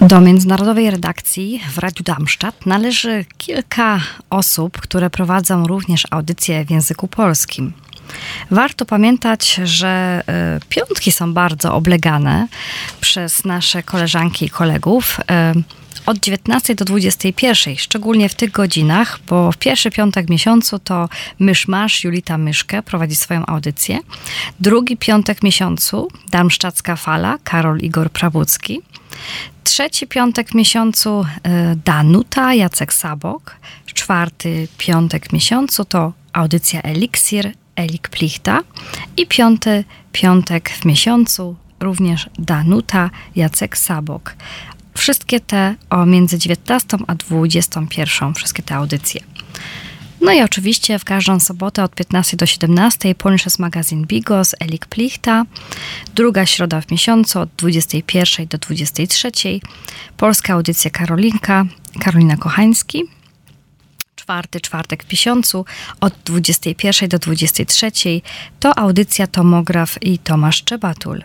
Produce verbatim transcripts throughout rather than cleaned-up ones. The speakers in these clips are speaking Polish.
Do międzynarodowej redakcji w Radiu Darmstadt należy kilka osób, które prowadzą również audycje w języku polskim. Warto pamiętać, że y, piątki są bardzo oblegane przez nasze koleżanki i kolegów y, od dziewiętnastej do dwudziestej pierwszej, szczególnie w tych godzinach, bo w pierwszy piątek w miesiącu to Myszmasz, Julita Myszke prowadzi swoją audycję. Drugi piątek w miesiącu Darmstadtska Fala, Karol Igor Prawucki. Trzeci piątek w miesiącu y, Danuta, Jacek Sabok. Czwarty piątek w miesiącu to audycja Eliksir, Elik Plichta. I piąty piątek w miesiącu również Danuta, Jacek Sabok. Wszystkie te o między dziewiętnastą a dwudziestą pierwszą, wszystkie te audycje. No i oczywiście w każdą sobotę od piętnastej do siedemnastej Polnisches Magazin Bigos, Elik Plichta. Druga środa w miesiącu od dwudziestej pierwszej do dwudziestej trzeciej. Polska audycja Karolinka, Karolina Kochański. Czwarty czwartek w miesiącu od dwudziestej pierwszej do dwudziestej trzeciej to audycja Tomograf i Tomasz Czebatul.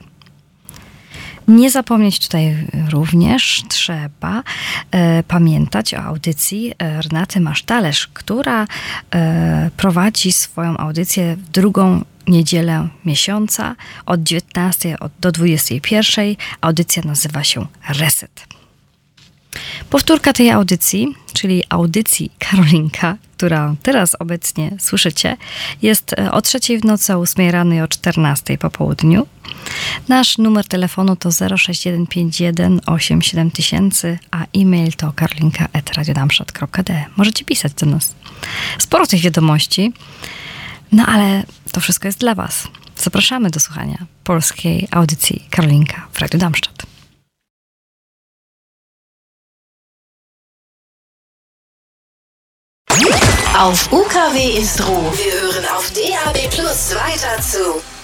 Nie zapomnieć tutaj również trzeba e, pamiętać o audycji Renaty Masztalerz, która e, prowadzi swoją audycję w drugą niedzielę miesiąca od dziewiętnastej do dwudziestej pierwszej. Audycja nazywa się Reset. Powtórka tej audycji, czyli audycji Karolinka, którą teraz obecnie słyszycie, jest o trzeciej w nocy, o ósmej rano i o czternastej po południu. Nasz numer telefonu to zero sześć jeden pięć jeden osiem siedem tysięcy, a e-mail to karolinka at radiodarmstadt kropka d. Możecie pisać do nas. Sporo tych wiadomości, no ale to wszystko jest dla was. Zapraszamy do słuchania polskiej audycji Karolinka w Radiu Darmstadt. Auf U K W ist Ruhe. Wir hören auf D A B Plus weiter zu